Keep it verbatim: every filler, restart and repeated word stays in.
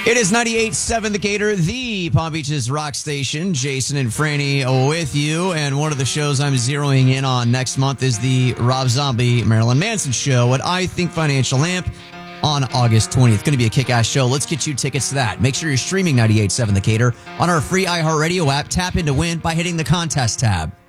It is ninety-eight point seven The Gator, the Palm Beach's rock station. Jason and Franny with you. And one of the shows I'm zeroing in on next month is the Rob Zombie, Marilyn Manson show at I Think Financial Amp on August twentieth. Going to be a kick-ass show. Let's get you tickets to that. Make sure you're streaming ninety-eight point seven The Gator on our free iHeartRadio app. Tap in to win by hitting the contest tab.